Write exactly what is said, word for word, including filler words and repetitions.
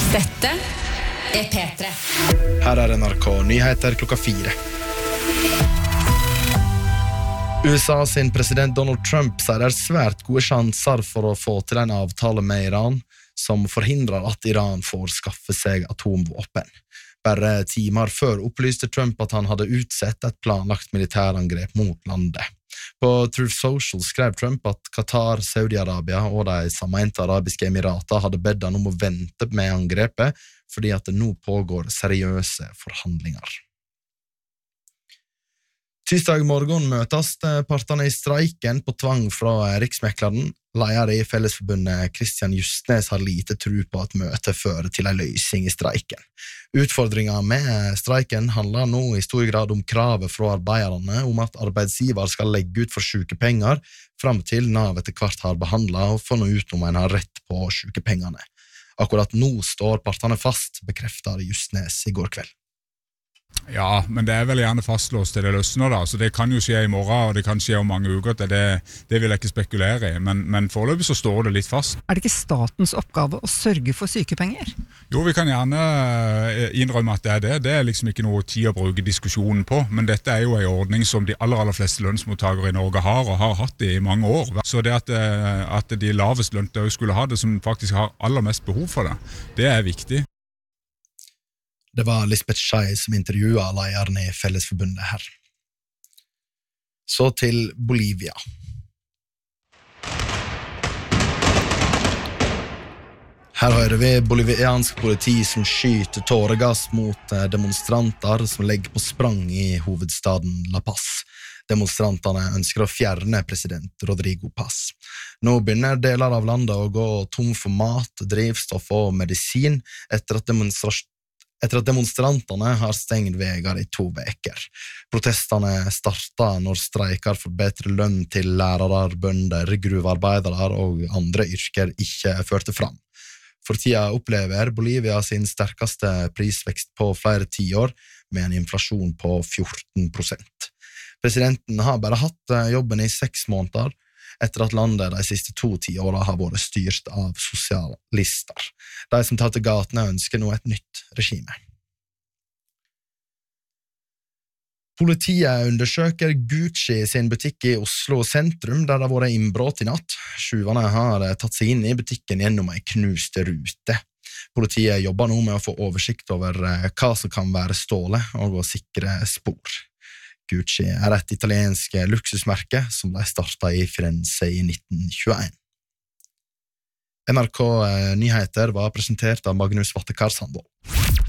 Dette er P tre. Her er N R K Nyheter klokka fire. U S A sin president Donald Trump sier det er svært gode sjanser for å få til en avtale med Iran som forhindrer at Iran får skaffe seg atomvåpen. Bare timer før opplyste Trump at han hadde utsett et planlagt militærangrep mot landet. På Truth Social skrev Trump at Qatar, Saudi-Arabia og de sammeinte arabiske emirater hadde bedt han om å vente med angrepet, fordi at det nå pågår seriøse forhandlinger. Tirsdag morgen møtes partene i streiken på tvang fra Riksmekleren. Leder i Fellesforbundet Kristian Justnes har lite tro på at møtet fører til en løsning i streiken. Utfordringen med streiken handler nå i stor grad om kravet fra arbeiderne om at arbeidsgiver skal legge ut for sykepenger frem til Nav etter hvert har behandlet og funnet ut om en har rett på sykepengene. Akkurat nå står partene fast, bekrefter Justnes i går kveld. Ja, men det er vel gjerne fastlåst til det løsner da, så det kan jo skje i morgen, og det kan skje om mange uker, det, det vil jeg ikke spekulere i, men, men foreløpig så står det litt fast. Er det ikke statens oppgave å sørge for sykepenger? Jo, vi kan gjerne innrømme at det er det, det er liksom ikke noe tid å bruke diskusjonen på, men dette er jo en ordning som de aller, aller fleste lønnsmottagere i Norge har, og har hatt det i mange år. Så det at, at de lavest lønte skulle ha det, som faktisk har aller mest behov for det, det er viktig. Det var Lisbeth Schei som intervjuet lederen i Fellesforbundet her. Så til Bolivia. Her hører vi boliviansk politi som skyter tåregass mot demonstranter som legger på sprang i hovedstaden La Paz. Demonstrantene ønsker å fjerne president Rodrigo Paz. Nå begynner deler av landet å gå tom for mat, drivstoff og medisin etter at demonstrasjonen Etter at demonstrantene har stengt vegar i to veker. Protestene startet når streiker for bedre lønn til lærere, bønder, gruvearbeidere og andre yrker ikke førte fram. For tida opplever Bolivia sin sterkeste prisvekst på flere tiår, med en inflasjon på fjorten prosent. Presidenten har bare hatt jobben i seks måneder, etter at landet de siste to tiårene har vært styrt av sosialister. De som tar til gatene ønsker nå et nytt regime. Politiet undersøker Gucci sin butikk i Oslo sentrum, der det har vært innbrudd i natt. Tjuvene har tatt seg inn i butikken gjennom en knust rute. Politiet jobber nå med å få oversikt over hva som kan være stålet, og å sikre spor. Gucci er et italiensk luksusmerke som ble startet i Firenze i nitten tjueen. N R K Nyheter var presentert av Magnus Vattekar Sandvold.